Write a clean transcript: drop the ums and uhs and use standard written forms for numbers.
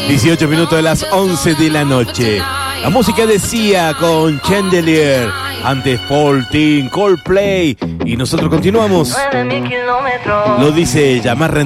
18 minutos de las 11 de la noche. La música decía con Chandelier, antes 14, Coldplay. Y nosotros continuamos. Lo dice ella, más